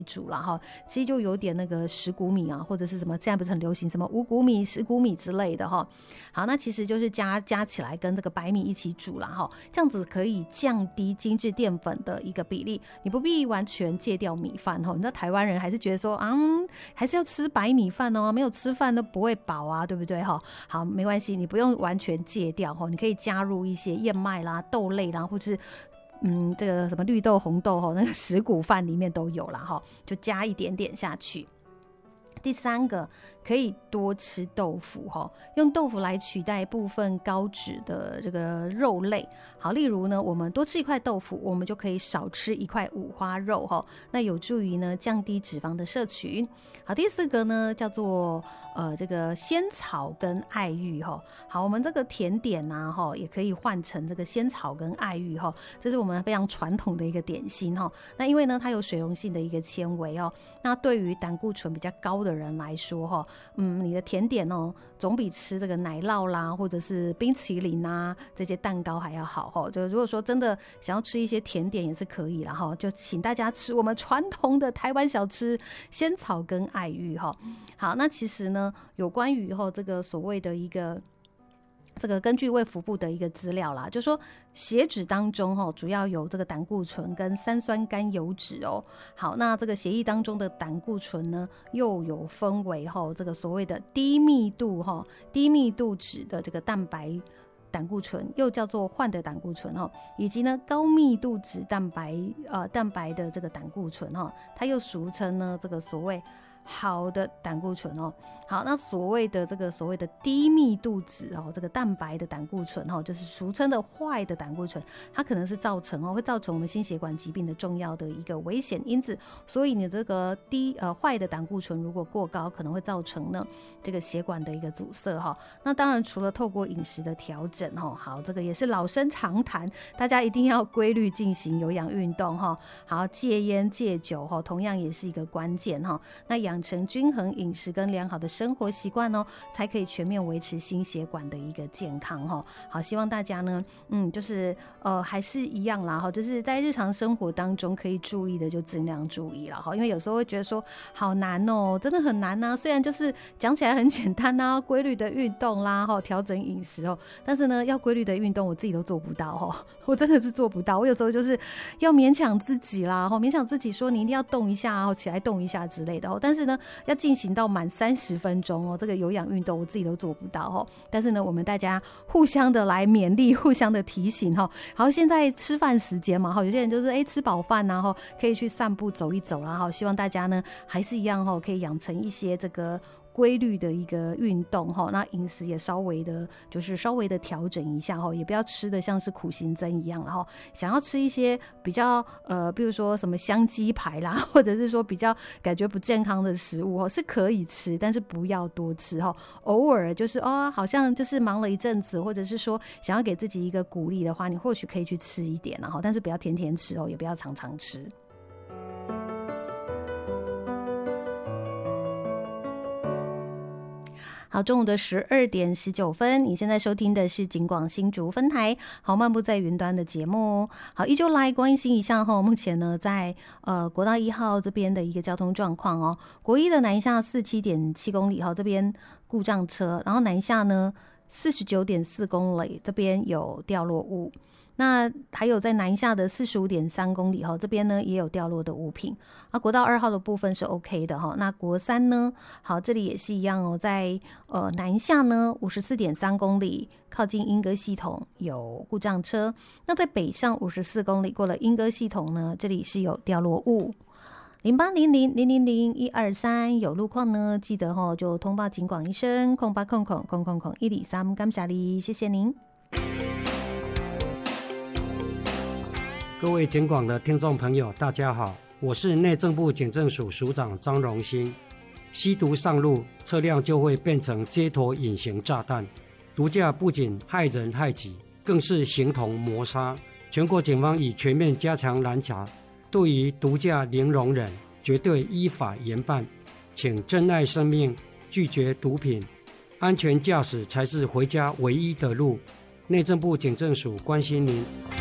煮啦哈，其实就有点那个10谷米啊，或者是什么现在不是很流行什么5谷米、10谷米之类的哈。好，那其实就是加起来跟这个白米一起煮啦哈，这样子可以降低精致淀粉的一个比例，你不必完全戒掉米饭哈。你知道台湾人还是觉得说还是要吃白米饭哦，没有吃饭都不会饱啊，对不对哈？好，没关系，你不用完全戒掉哈，你可以加入一些燕麦啦、豆类啦，或是这个什么绿豆、红豆那个10谷饭里面都有啦哈，就加一点点下去。第3个，可以多吃豆腐用豆腐来取代部分高脂的这个肉类。好，例如呢，我们多吃1块豆腐，我们就可以少吃1块五花肉那有助于呢降低脂肪的摄取。好，第4个呢叫做这个仙草跟爱玉好，我们这个甜点啊也可以换成这个仙草跟爱玉这是我们非常传统的一个点心那因为呢它有水溶性的一个纤维那对于胆固醇比较高的人来说你的甜点总比吃这个奶酪啦或者是冰淇淋啊这些蛋糕还要好就如果说真的想要吃一些甜点也是可以啦就请大家吃我们传统的台湾小吃仙草跟爱玉好，那其实呢有关于这个所谓的一个这个根据卫福部的一个资料啦，就说血脂当中主要有这个胆固醇跟三酸甘油脂好，那这个血液当中的胆固醇呢，又有分为这个所谓的低密度脂的这个蛋白胆固醇，又叫做坏的胆固醇以及呢高密度脂蛋白的这个胆固醇它又俗称呢这个所谓好的胆固醇好，那所谓的低密度脂这个蛋白的胆固醇就是俗称的坏的胆固醇，它可能是会造成我们心血管疾病的重要的一个危险因子，所以你这个坏的胆固醇如果过高，可能会造成呢这个血管的一个阻塞那当然除了透过饮食的调整好，这个也是老生常谈，大家一定要规律进行有氧运动好，戒烟戒酒同样也是一个关键那养成均衡饮食跟良好的生活习惯才可以全面维持心血管的一个健康好，希望大家呢就是还是一样啦就是在日常生活当中可以注意的就尽量注意啦因为有时候会觉得说好难真的很难啊，虽然就是讲起来很简单啊，规律的运动啦调整饮食但是呢要规律的运动我自己都做不到我真的是做不到，我有时候就是要勉强自己啦勉强自己说你一定要动一下起来动一下之类的但是呢要进行到满30分钟这个有氧运动我自己都做不到但是呢我们大家互相的来勉励，互相的提醒好，现在吃饭时间嘛有些人就是吃饱饭啊可以去散步走一走啦希望大家呢还是一样可以养成一些这个规律的一个运动那饮食也稍微的调整一下也不要吃的像是苦行僧一样想要吃一些比较比如说什么香鸡排啦，或者是说比较感觉不健康的食物是可以吃，但是不要多吃偶尔就是好像就是忙了一阵子，或者是说想要给自己一个鼓励的话，你或许可以去吃一点但是不要天天吃也不要常常吃。好，中午的12点19分，你现在收听的是警广新竹分台好漫步在云端的节目。好，依旧来关心一下目前呢在国道1号这边的一个交通状况国一的南下 47.7 公里这边故障车，然后南下呢 49.4 公里这边有掉落物，那还有在南下的 45.3 公里这边呢也有掉落的物品国道2号的部分是 OK 的那国3呢好，这里也是一样在南下呢 54.3 公里靠近莺歌系统有故障车，那在北上54公里过了莺歌系统呢，这里是有掉落物。0800000123有路况呢记得就通报警广一声0800000103，感谢你，谢谢您。 各位警广的听众朋友大家好，我是内政部警政署署长张荣兴。吸毒上路，车辆就会变成街头隐形炸弹，毒驾不仅害人害己，更是形同谋杀。全国警方已全面加强拦查，对于毒驾零容忍，绝对依法严办。请珍爱生命，拒绝毒品，安全驾驶才是回家唯一的路。内政部警政署关心您。